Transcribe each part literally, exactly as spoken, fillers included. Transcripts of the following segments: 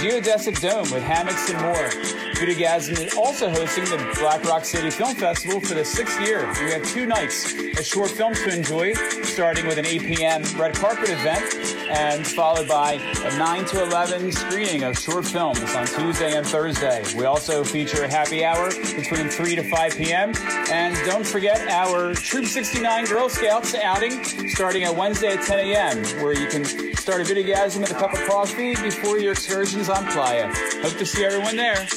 geodesic dome with hammocks and more. Budagasm is also hosting the Black Rock City Film Festival for the sixth year. We have two nights of short films to enjoy, starting with an eight p.m. red carpet event and followed by a nine to eleven screening of short films on Tuesday and Thursday. We also feature a happy hour between three to five p.m. And don't forget our Troop sixty-nine Girl Scouts outing starting at Wednesday at ten a.m., where you can start a Budagasm with a cup of coffee before your excursions on Playa. Hope to see everyone there.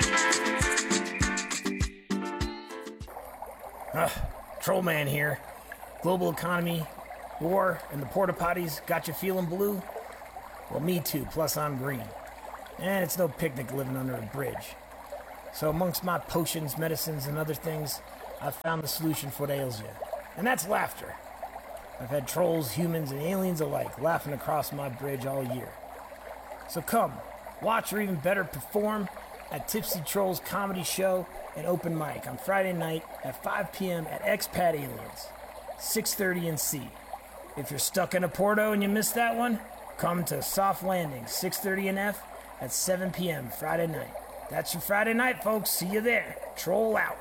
Uh, Trollman here. Global economy, war, and the porta potties got you feeling blue? Well, me too, plus I'm green. And it's no picnic living under a bridge. So amongst my potions, medicines, and other things, I've found the solution for what ails you. And that's laughter. I've had trolls, humans, and aliens alike laughing across my bridge all year. So come, watch or even better perform at Tipsy Trolls Comedy Show and Open Mic on Friday night at five p.m. at Expat Aliens, six thirty in C. If you're stuck in a Porto and you missed that one, come to Soft Landing, six thirty in F at seven p.m. Friday night. That's your Friday night, folks. See you there. Troll out.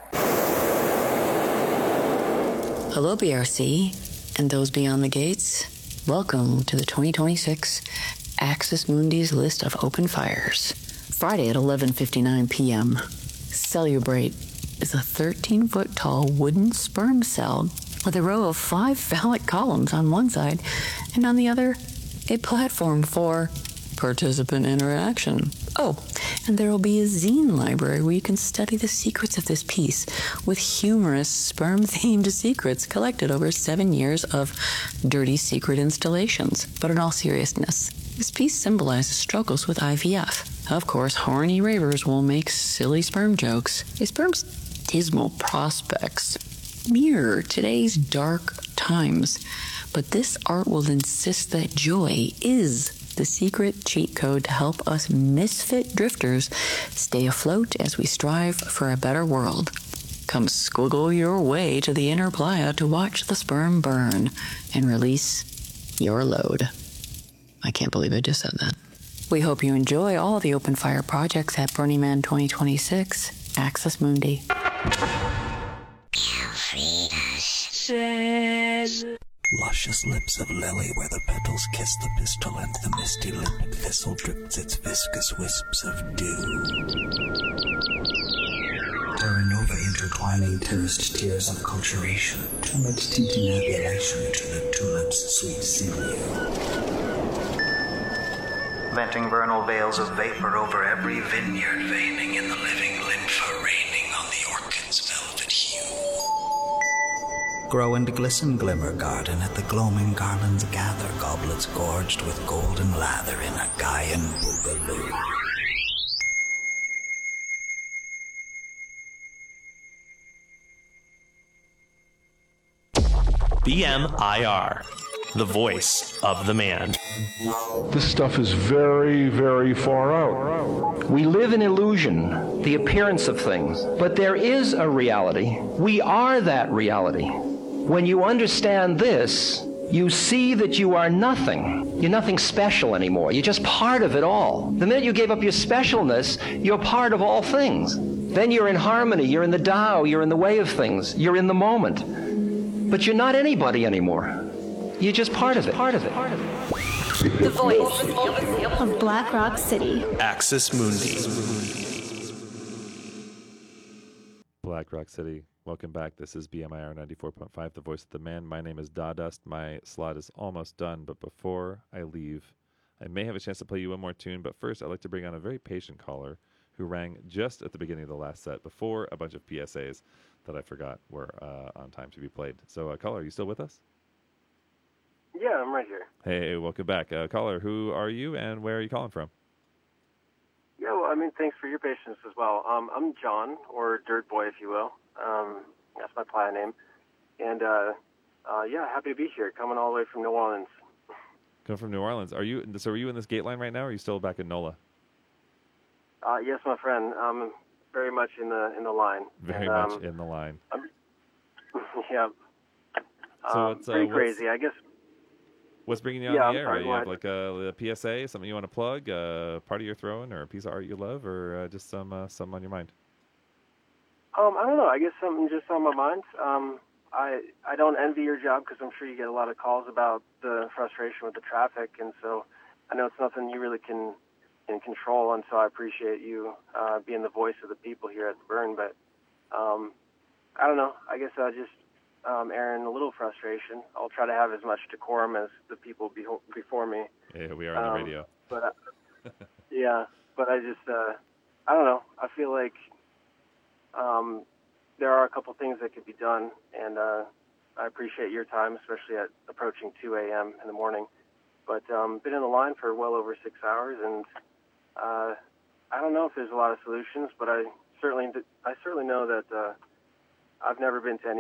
Hello, B R C, and those beyond the gates. Welcome to the twenty twenty-six Axis Mundi's list of open fires. Friday at eleven fifty-nine p.m. Celebrate is a thirteen-foot-tall wooden sperm cell with a row of five phallic columns on one side, and on the other, a platform for participant interaction. Oh, and there will be a zine library where you can study the secrets of this piece with humorous sperm-themed secrets collected over seven years of dirty secret installations. But in all seriousness, this piece symbolizes struggles with I V F. Of course, horny ravers will make silly sperm jokes. A sperm's dismal prospects mirror today's dark times, but this art will insist that joy is the secret cheat code to help us misfit drifters stay afloat as we strive for a better world. Come squiggle your way to the inner playa to watch the sperm burn and release your load. I can't believe I just said that. We hope you enjoy all the open fire projects at Burning Man twenty twenty-six, Axis Mundi. Luscious lips of lily where the petals kiss the pistil and the misty limpid thistle drips its viscous wisps of dew. Terra nova intertwining terraced tears of acculturation, tulips tinting abulation to the tulip's sweet sinew. Venting vernal veils of vapor over every vineyard, veining in the living lympha, raining on the orchid's velvet hue. Grow and glisten, glimmer garden, at the gloaming garlands gather, goblets gorged with golden lather in a Gaian boogaloo. B M I R, the voice of the man. This stuff is very, very far out. We live in illusion, the appearance of things, but there is a reality. We are that reality. When you understand this, you see that you are nothing. You're nothing special anymore. You're just part of it all. The minute you gave up your specialness, you're part of all things. Then you're in harmony, you're in the Tao, you're in the way of things, you're in the moment. But you're not anybody anymore. You're just part of it. Part of it. Part of it. The voice of Black Rock City. Axis Mundi. Black Rock City. Welcome back. This is B M I R ninety-four point five, the voice of the man. My name is Dawdust. My slot is almost done, but before I leave, I may have a chance to play you one more tune, but first I'd like to bring on a very patient caller who rang just at the beginning of the last set before a bunch of P S As that I forgot were uh, on time to be played. So, uh, caller, are you still with us? Yeah, I'm right here. Hey, welcome back. Uh, caller, who are you and where are you calling from? Yeah, well, I mean, thanks for your patience as well. Um, I'm John, or Dirt Boy, if you will. Um, that's my playa name. And, uh, uh, yeah, happy to be here, coming all the way from New Orleans. Come from New Orleans. Are you? So are you in this gate line right now, or are you still back in NOLA? Uh, yes, my friend. I'm very much in the in the line. Very and, much um, in the line. I'm, yeah. So um, it's, uh, pretty what's- crazy, I guess. What's bringing you yeah, on I'm the air? sorry, You go have ahead. like a, a P S A, something you want to plug, a party you're throwing, or a piece of art you love, or uh, just some uh, something on your mind? Um, I don't know. I guess something just on my mind. Um, I I don't envy your job because I'm sure you get a lot of calls about the frustration with the traffic, and so I know it's nothing you really can can control. And so I appreciate you uh, being the voice of the people here at the Burn. But um, I don't know. I guess I just um, airing a little frustration. I'll try to have as much decorum as the people be- before me. Yeah, we are on um, the radio. But I, yeah, but I just uh, I don't know. I feel like. Um, there are a couple things that could be done, and uh, I appreciate your time, especially at approaching two a.m. in the morning. But um, been in the line for well over six hours, and uh, I don't know if there's a lot of solutions, but I certainly I certainly know that uh, I've never been to any